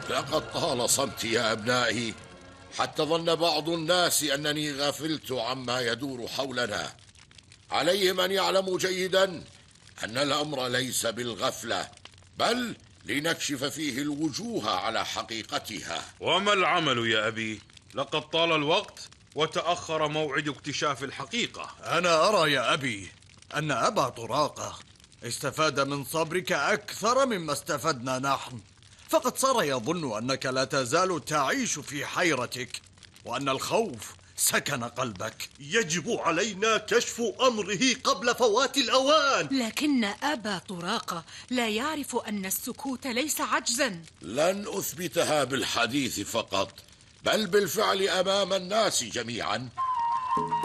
لقد طال صمتي يا أبنائي، حتى ظن بعض الناس أنني غفلت عما يدور حولنا. عليهم أن يعلموا جيدا أن الأمر ليس بالغفلة، بل لنكشف فيه الوجوه على حقيقتها. وما العمل يا أبي؟ لقد طال الوقت وتأخر موعد اكتشاف الحقيقة. أنا أرى يا أبي أن أبا طراقة استفاد من صبرك أكثر مما استفدنا نحن، فقد صار يظن أنك لا تزال تعيش في حيرتك، وأن الخوف سكن قلبك. يجب علينا كشف أمره قبل فوات الأوان. لكن أبا طراقة لا يعرف أن السكوت ليس عجزا. لن أثبتها بالحديث فقط، بل بالفعل أمام الناس جميعا.